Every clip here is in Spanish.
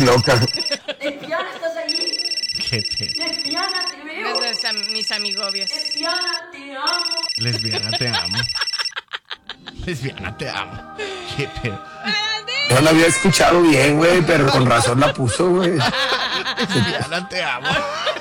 loca. Lesbiana, ¿estás ahí? ¿Qué te? Lesbiana, te veo. Mis amigobias. Lesbiana, te amo. Lesbiana, te amo. Lesbiana, te amo. ¿Qué pedo? No la había escuchado bien, güey, pero con razón la puso, güey. Lesbiana, te amo.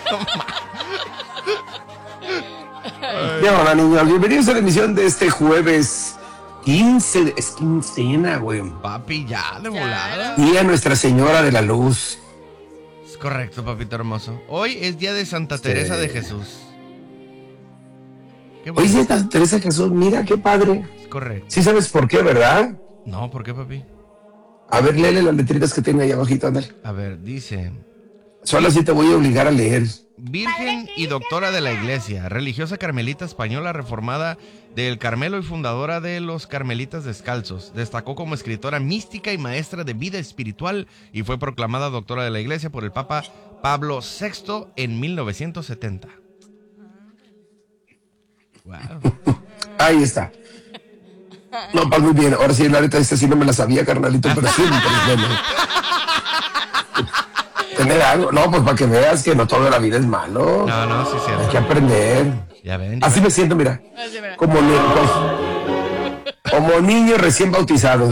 Hola, niños, bienvenidos a la emisión de este jueves 15, es quincena, güey. Papi, ya, de volada. Día Nuestra Señora de la Luz. Es correcto, papito hermoso. Hoy es día de Santa Teresa de Jesús. Qué Hoy bueno. es Santa Teresa de Jesús, mira qué padre. Es correcto. Sí sabes por qué, ¿verdad? No, ¿por qué, papi? A ver, léele las letritas que tiene ahí abajito, ándale. A ver, dice... Solo así te voy a obligar a leer. Virgen y doctora de la Iglesia, religiosa carmelita española reformada del Carmelo y fundadora de los Carmelitas Descalzos. Destacó como escritora mística y maestra de vida espiritual y fue proclamada doctora de la Iglesia por el Papa Pablo VI en 1970. Wow. Ahí está. No, pues muy bien. Ahora sí, la neta, esta sí no me la sabía, carnalito, pero sí, pero bueno. Tener algo, no, pues para que veas que no toda la vida es malo. No, sí, cierto. Hay que aprender. Ya ven. Así me siento, mira. Así, mira. Como niño recién bautizado.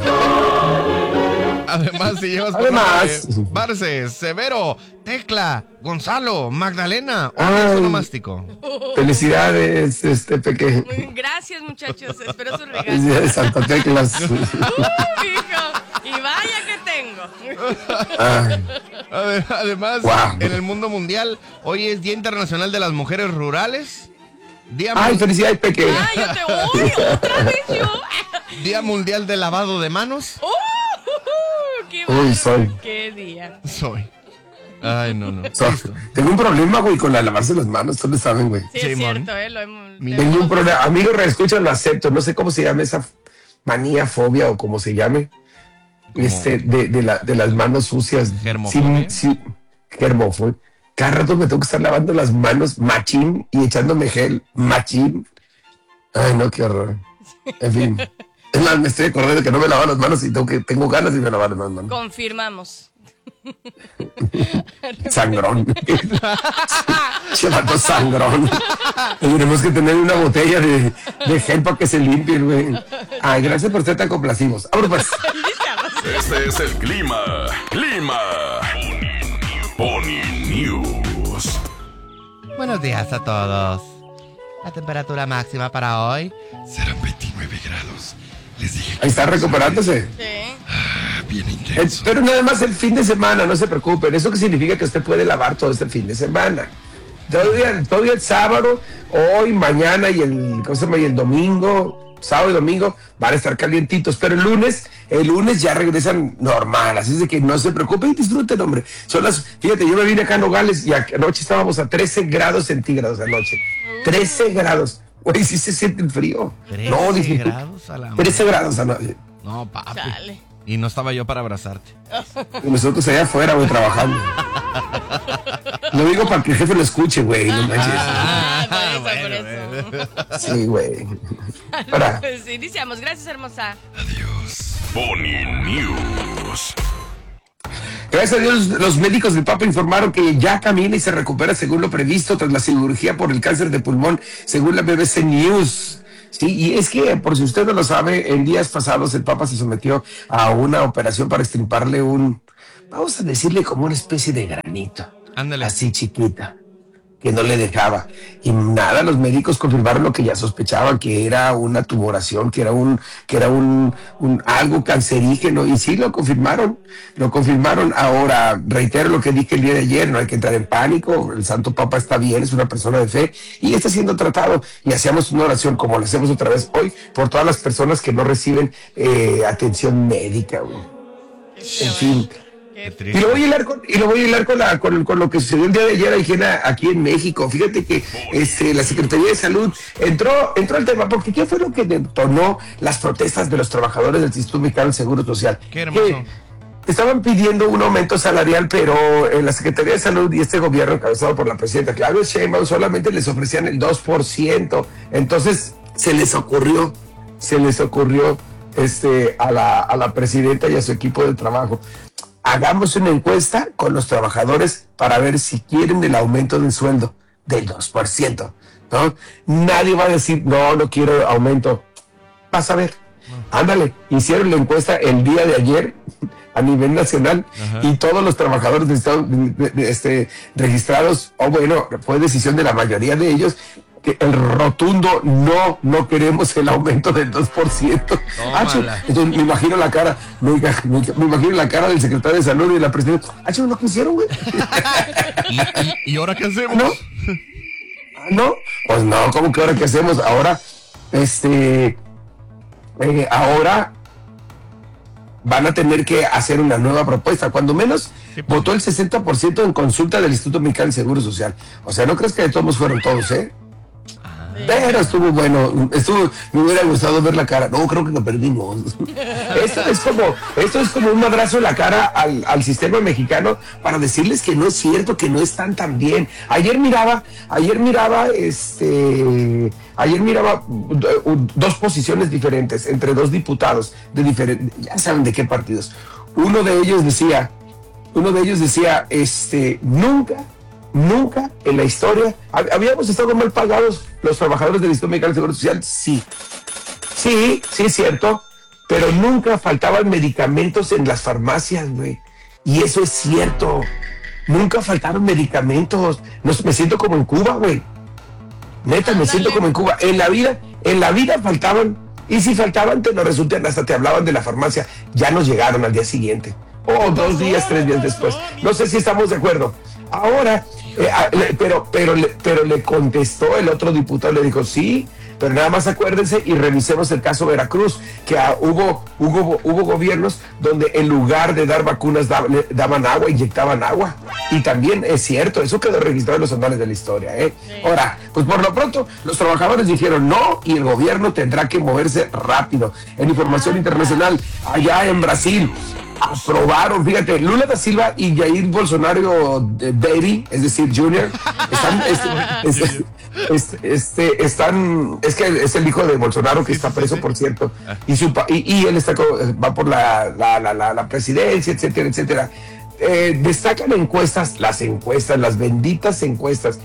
Además, si llevas Además. Barces, Severo, Tecla, Gonzalo, Magdalena, Ay. onomástico. Felicidades, Peque. Gracias, muchachos. Espero sus regalos. Felicidades, Santa Teclas. Hijo. Y vaya que tengo. Ay, Además, Wow. en el mundo mundial, hoy es Día Internacional de las Mujeres Rurales. Día, Ay, felicidades, Peque. Ay, yo te odio. Otra vez yo. Día Mundial de Lavado de Manos. Qué Uy, bárbaro. soy. Qué día. Soy. Ay, no. Tengo un problema, güey, con la lavarse las manos. Todos saben, güey. Sí, es Simón. cierto, lo hemos... Tengo un problema. Amigo, reescucha, lo acepto. No sé cómo se llama esa manía, fobia o como se llame. De las manos sucias. Germofobia. Sí, germofobia. Cada rato me tengo que estar lavando las manos machín y echándome gel machín. Ay, no, qué horror. En fin. Es más, me estoy acordando de que no me lavo las manos y tengo ganas de me lavar las manos. Confirmamos. Sangrón. Llevando sangrón. Tendremos que tener una botella de gel para que se limpie, güey. Ay, gracias por ser tan complacivos. Ahora pues. Este es el clima. Pony News. Buenos días a todos. La temperatura máxima para hoy Serán 29 grados. Les dije. Ahí está recuperándose. Sí. Bien intenso. Pero nada más el fin de semana, no se preocupen. ¿Eso qué significa? Que usted puede lavar todo este fin de semana. Todavía el sábado, hoy, mañana y el domingo, sábado y domingo, van a estar calientitos. Pero el lunes ya regresan normal. Así es de que no se preocupen y disfruten, hombre. Fíjate, yo me vine acá a Nogales y anoche estábamos a 13 grados centígrados anoche. 13 grados. Güey, sí se siente el frío. 13 No, dije, grados a la 13 grados anoche. No, papi. Chale. Y no estaba yo para abrazarte. Y nosotros allá afuera, güey, trabajando. Lo digo para que el jefe lo escuche, güey. No manches. Por eso. Sí, güey. Ahora, Pues iniciamos. Gracias, hermosa. Adiós. Pony News. gracias a Dios, los médicos del Papa informaron que ya camina y se recupera según lo previsto tras la cirugía por el cáncer de pulmón, según la BBC News. Sí, y es que, por si usted no lo sabe, en días pasados el Papa se sometió a una operación para extirparle vamos a decirle como una especie de granito. Ándale. Así chiquita, que no le dejaba. Y nada, los médicos confirmaron lo que ya sospechaban, que era una tumoración, que era algo cancerígeno, y sí lo confirmaron. Ahora, reitero lo que dije el día de ayer, no hay que entrar en pánico, el Santo Papa está bien, es una persona de fe, y está siendo tratado, y hacíamos una oración, como lo hacemos otra vez hoy, por todas las personas que no reciben atención médica, güey. En fin. Qué Y triste. lo voy a hilar con lo que sucedió el día de ayer aquí en México. Fíjate que la Secretaría de Salud entró al tema, porque ¿qué fue lo que detonó las protestas de los trabajadores del Instituto Mexicano del Seguro Social? Qué hermoso. Que estaban pidiendo un aumento salarial, pero la Secretaría de Salud y este gobierno encabezado por la presidenta Claudia Sheinbaum solamente les ofrecían el 2%. Entonces se les ocurrió a la presidenta y a su equipo de trabajo: hagamos una encuesta con los trabajadores para ver si quieren el aumento del sueldo del 2%, ¿no? Nadie va a decir, no quiero aumento. Vas a ver. Ándale, hicieron la encuesta el día de ayer a nivel nacional. Ajá. Y todos los trabajadores registrados, fue decisión de la mayoría de ellos, que el rotundo no queremos el aumento del 2%. Entonces me imagino la cara, me imagino la cara del secretario de salud y de la presidenta. ¿No quisieron, güey? ¿Y ahora qué hacemos? ¿No? Pues no, ¿cómo que ahora qué hacemos? Ahora, ahora van a tener que hacer una nueva propuesta. Cuando menos votó el 60% en consulta del Instituto Mexicano del Seguro Social. O sea, no crees que de todos fueron todos, ¿eh? Pero estuvo bueno, me hubiera gustado ver la cara. No, creo que lo perdimos. Esto es como un madrazo en la cara al sistema mexicano para decirles que no es cierto, que no están tan bien. Ayer miraba dos posiciones diferentes entre dos diputados de diferentes, ya saben de qué partidos. Uno de ellos decía, nunca en la historia habíamos estado mal pagados los trabajadores del Instituto Mexicano del Seguro Social. Sí, es cierto, pero nunca faltaban medicamentos en las farmacias, güey. Y eso es cierto. Nunca faltaron medicamentos. Me siento como en Cuba, güey. Neta, me siento como en Cuba. En la vida faltaban. Y si faltaban, te lo resultan, hasta te hablaban de la farmacia. Ya nos llegaron al día siguiente. O 2 días, 3 días después. No sé si estamos de acuerdo. Ahora, pero le contestó el otro diputado, le dijo, sí, pero nada más acuérdense y revisemos el caso Veracruz, que hubo gobiernos donde en lugar de dar vacunas daban agua, inyectaban agua. Y también es cierto, eso quedó registrado en los anales de la historia, ¿eh? Sí. Ahora, pues por lo pronto, los trabajadores dijeron no y el gobierno tendrá que moverse rápido. En información internacional, allá en Brasil, aprobaron, fíjate, Lula da Silva y Jair Bolsonaro Baby, es decir, Junior, están, es que es el hijo de Bolsonaro que está preso, por cierto, y él va por la presidencia, etcétera. Destacan las benditas encuestas,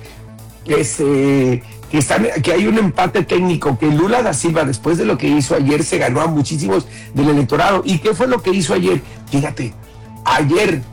que hay un empate técnico, que Lula da Silva, después de lo que hizo ayer, se ganó a muchísimos del electorado. ¿Y qué fue lo que hizo ayer? Fíjate, ayer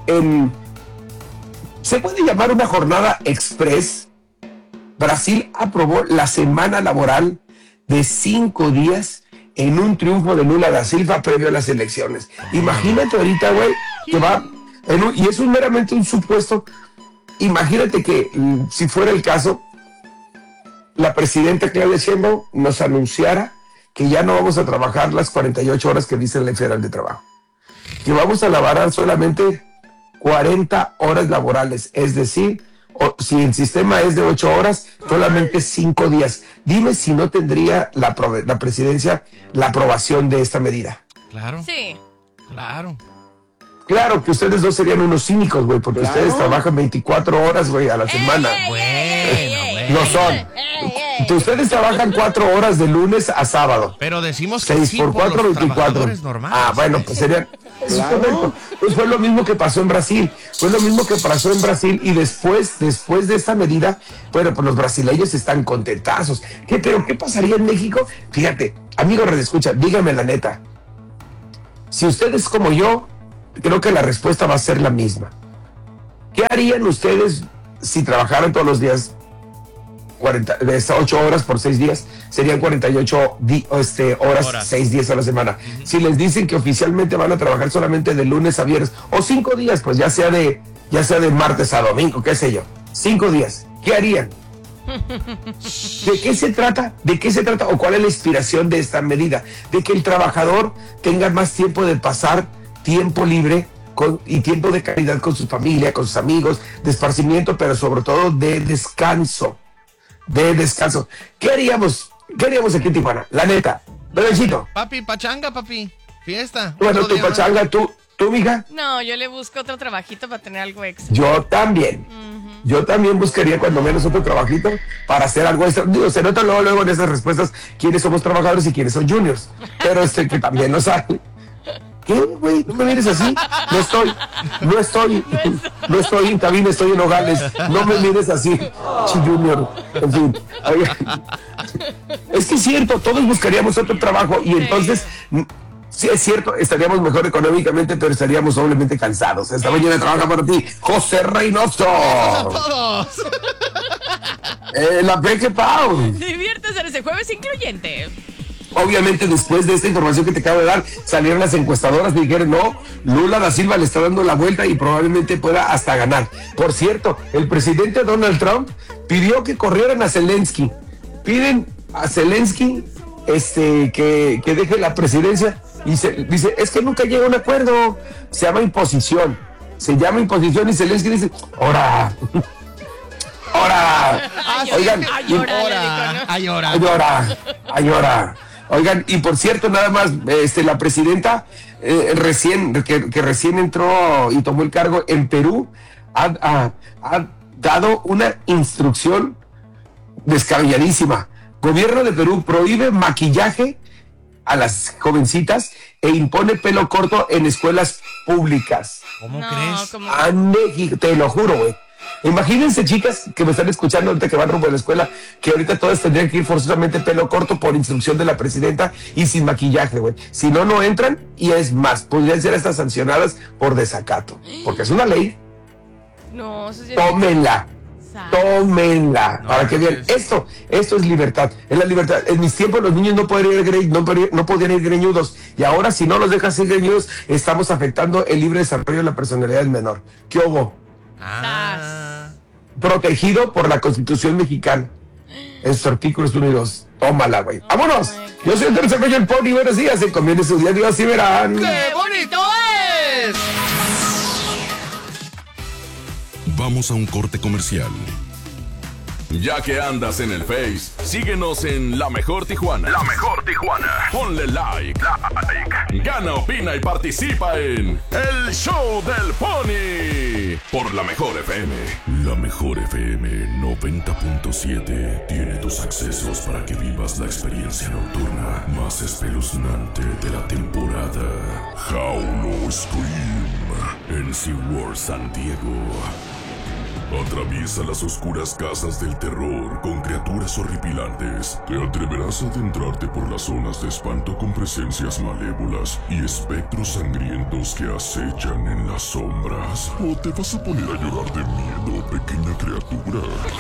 se puede llamar una jornada express. Brasil aprobó la semana laboral de 5 días en un triunfo de Lula da Silva previo a las elecciones. Imagínate ahorita, güey, que va, y es meramente un supuesto. Imagínate que, si fuera el caso, la presidenta Claudia Sheinbaum nos anunciara que ya no vamos a trabajar las 48 horas que dice la Ley Federal de Trabajo, que vamos a laborar solamente 40 horas laborales, es decir, si el sistema es de 8 horas, solamente 5 días. Dime si no tendría la presidencia la aprobación de esta medida. Claro. Sí. Claro que ustedes dos serían unos cínicos, güey, porque ustedes trabajan 24 horas, güey, a la semana. No son. Ustedes trabajan 4 horas de lunes a sábado. Pero decimos que 6 sí, por 4, 24. Normales. Bueno, pues serían. Eso es correcto. Pues fue lo mismo que pasó en Brasil. Y después de esta medida, bueno, pues los brasileños están contentazos. Pero qué pasaría en México? Fíjate, amigo redescucha, dígame la neta. Si ustedes como yo, creo que la respuesta va a ser la misma. ¿Qué harían ustedes si trabajaran todos los días 8 horas por 6 días? Serían 48 horas, 6 días a la semana. Si les dicen que oficialmente van a trabajar solamente de lunes a viernes, o 5 días, pues ya sea de martes a domingo, qué sé yo, 5 días, ¿qué harían? ¿De qué se trata? ¿O cuál es la inspiración de esta medida? De que el trabajador tenga más tiempo de pasar tiempo libre y tiempo de calidad con su familia, con sus amigos, de esparcimiento, pero sobre todo de descanso. ¿Qué haríamos aquí en Tijuana? La neta, bebecito. Papi, pachanga, fiesta. Bueno, tu pachanga, tú, mija. No, yo le busco otro trabajito para tener algo extra. Yo también. Yo también buscaría cuando menos otro trabajito para hacer algo extra. Digo, se nota luego en esas respuestas quiénes somos trabajadores y quiénes son juniors. Pero que también nos sale. ¿Qué, güey? ¿No me mires así? No estoy en cabina, estoy en Nogales. No me mires así, Junior. En fin. Oiga. Es que es cierto, todos buscaríamos otro trabajo y entonces, sí es cierto, estaríamos mejor económicamente, pero estaríamos doblemente cansados. Esta mañana trabaja para ti, José Reynoso. ¡Todos! La Peque Pau. Diviértese en ese jueves incluyente. Obviamente, después de esta información que te acabo de dar, salieron las encuestadoras y dijeron, no, Lula da Silva le está dando la vuelta y probablemente pueda hasta ganar. Por cierto, el presidente Donald Trump pidió que corrieran a Zelensky. Piden a Zelensky que deje la presidencia y dice, es que nunca llega a un acuerdo. Se llama imposición y Zelensky dice, ¡ora! Oigan, ¡ayora! Oigan, y por cierto, nada más, la presidenta que recién entró y tomó el cargo en Perú, ha dado una instrucción descabelladísima. Gobierno de Perú prohíbe maquillaje a las jovencitas e impone pelo corto en escuelas públicas. ¿Cómo crees? Te lo juro, güey. Imagínense, chicas que me están escuchando ahorita que van rumbo a la escuela, que ahorita todas tendrían que ir forzosamente pelo corto por instrucción de la presidenta y sin maquillaje, güey. Si no, no entran y es más, podrían ser estas sancionadas por desacato, porque es una ley. No, eso sí. Tómenla, No, para que vean. Esto es libertad, es la libertad. En mis tiempos los niños no podían ir greñudos, y ahora si no los dejas ir greñudos, estamos afectando el libre desarrollo de la personalidad del menor. ¿Qué hubo? Protegido por la Constitución mexicana. En sus artículos 1 y 2. Tómala, güey. ¡Vámonos! Yo soy Andrés Arroyo, el Pony. Buenos días. Se conviene su día. Dios, y verán. ¡Qué bonito es! Vamos a un corte comercial. Ya que andas en el Face, síguenos en La Mejor Tijuana. La Mejor Tijuana. Ponle like. Gana, opina y participa en El Show del Pony. Por La Mejor FM. La Mejor FM 90.7 tiene tus accesos para que vivas la experiencia nocturna más espeluznante de la temporada. Howl o Scream en SeaWorld San Diego. Atraviesa las oscuras casas del terror con criaturas horripilantes. Te atreverás a adentrarte por las zonas de espanto con presencias malévolas y espectros sangrientos que acechan en las sombras. ¿O te vas a poner a llorar de miedo, pequeña criatura?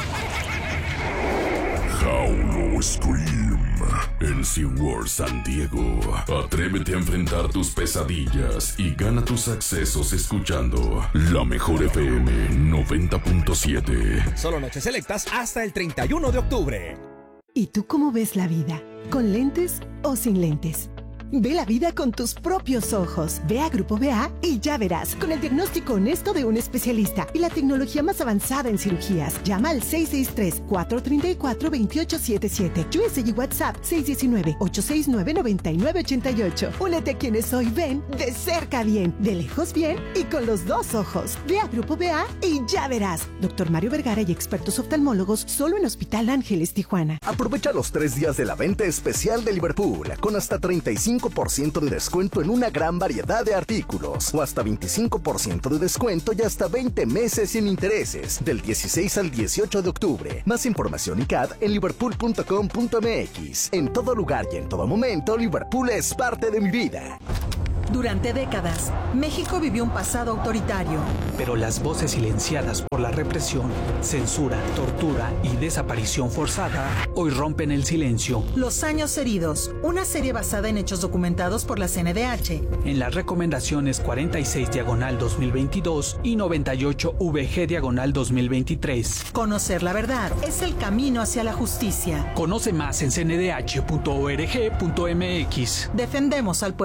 Howl o Scream en SeaWorld San Diego. Atrévete a enfrentar tus pesadillas y gana tus accesos escuchando La Mejor FM 90.7. Solo noches selectas hasta el 31 de octubre. ¿Y tú cómo ves la vida? ¿Con lentes o sin lentes? Ve la vida con tus propios ojos. Ve a Grupo BA y ya verás. Con el diagnóstico honesto de un especialista y la tecnología más avanzada en cirugías. Llama al 663-434-2877. USG WhatsApp 619-869-9988. Únete a quienes hoy ven de cerca bien, de lejos bien y con los dos ojos. Ve a Grupo BA y ya verás. Dr. Mario Vergara y expertos oftalmólogos solo en Hospital Ángeles, Tijuana. Aprovecha los 3 días de la venta especial de Liverpool con hasta 35% de descuento en una gran variedad de artículos o hasta 25% de descuento y hasta 20 meses sin intereses del 16 al 18 de octubre. Más información y CAD en liverpool.com.mx. En todo lugar y en todo momento, Liverpool es parte de mi vida. Durante décadas, México vivió un pasado autoritario. Pero las voces silenciadas por la represión, censura, tortura y desaparición forzada hoy rompen el silencio. Los años heridos, una serie basada en hechos documentados por la CNDH. En las recomendaciones 46/2022 y 98/VG/2023. Conocer la verdad es el camino hacia la justicia. Conoce más en cndh.org.mx. Defendemos al pueblo.